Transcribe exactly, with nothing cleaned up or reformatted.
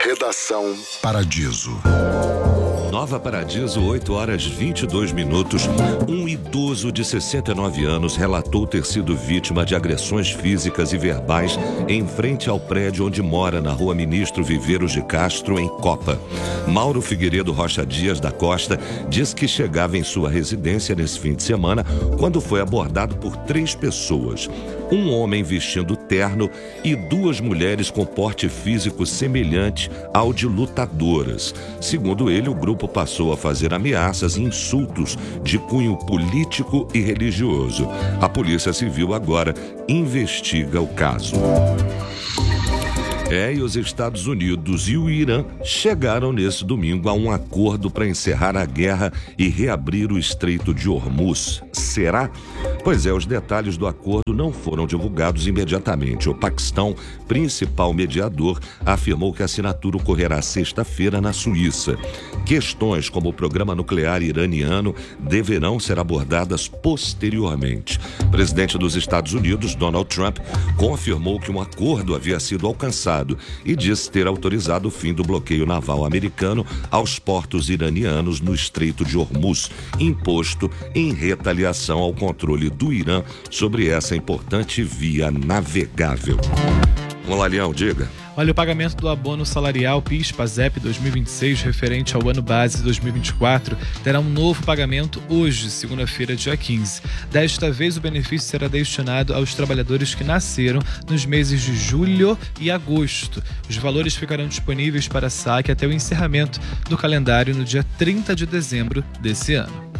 Redação Paradiso. Nova Paradiso, oito horas e vinte e dois minutos. Um idoso de sessenta e nove anos relatou ter sido vítima de agressões físicas e verbais em frente ao prédio onde mora, na rua Ministro Viveiros de Castro, em Copa. Mauro Figueiredo Rocha Dias da Costa diz que chegava em sua residência nesse fim de semana quando foi abordado por três pessoas. Um homem vestindo terno e duas mulheres com porte físico semelhante ao de lutadoras. Segundo ele, o grupo passou a fazer ameaças e insultos de cunho político e religioso. A Polícia Civil agora investiga o caso. É, e os Estados Unidos e o Irã chegaram nesse domingo a um acordo para encerrar a guerra e reabrir o Estreito de Hormuz. Será? Pois é, os detalhes do acordo não foram divulgados imediatamente. O Paquistão, principal mediador, afirmou que a assinatura ocorrerá sexta-feira na Suíça. Questões como o programa nuclear iraniano deverão ser abordadas posteriormente. O presidente dos Estados Unidos, Donald Trump, confirmou que um acordo havia sido alcançado e disse ter autorizado o fim do bloqueio naval americano aos portos iranianos no Estreito de Hormuz, imposto em retaliação ao controle do Irã sobre essa importante via navegável. Vamos lá, Leão, diga. Olha, o pagamento do abono salarial PIS/PASEP dois mil e vinte e seis, referente ao ano base dois mil e vinte e quatro, terá um novo pagamento hoje, segunda-feira, dia quinze. Desta vez, o benefício será destinado aos trabalhadores que nasceram nos meses de julho e agosto. Os valores ficarão disponíveis para saque até o encerramento do calendário no dia trinta de dezembro desse ano.